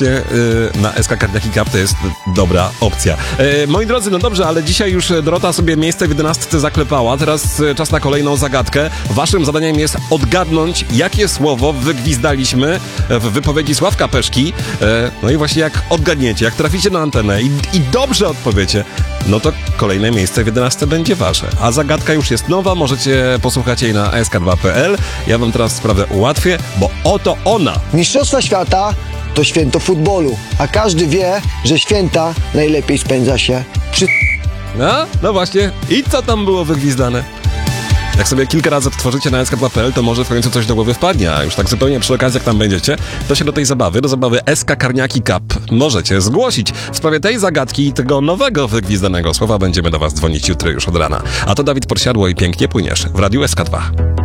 właśnie na SK Karniaki Cup to jest dobra opcja. Moi drodzy, no dobrze, ale dzisiaj już Dorota sobie miejsce w 11 zaklepała. Teraz czas na kolejną zagadkę. Waszym zadaniem jest odgadnąć, jakie słowo wygwizdaliśmy w wypowiedzi Sławka Peszki. No i właśnie jak odgadniecie, jak traficie na antenę i dobrze odpowiecie, no to kolejne miejsce w 11 będzie wasze. A zagadka już jest nowa, możecie posłuchać jej na sk2.pl. Ja wam teraz sprawę ułatwię, bo oto ona. Mistrzostwa świata to święto futbolu, a każdy wie, że święta najlepiej spędza się przy... No właśnie. I co tam było wygwizdane? Jak sobie kilka razy odtworzycie na sk2.pl, to może w końcu coś do głowy wpadnie, a już tak zupełnie przy okazji, jak tam będziecie, to się do tej zabawy, do zabawy SK Karniaki Cup możecie zgłosić. W sprawie tej zagadki i tego nowego wygwizdanego słowa będziemy do was dzwonić jutro już od rana. A to Dawid Podsiadło i Pięknie Płyniesz w Radiu SK2.